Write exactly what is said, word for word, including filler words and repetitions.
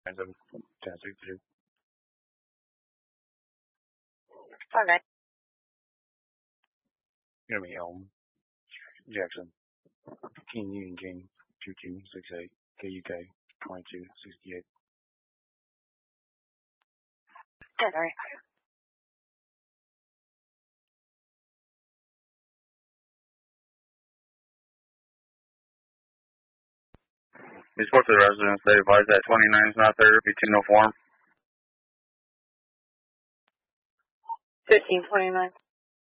seven, ten six two. Okay. Gonna be Elm, Jackson, King Union King, two two six eight, K U K, twenty-two sixty-eight. Yeah, sorry. We spoke to the residents. They advised that twenty-nine is not there. It'll be two no form. Fifteen twenty nine.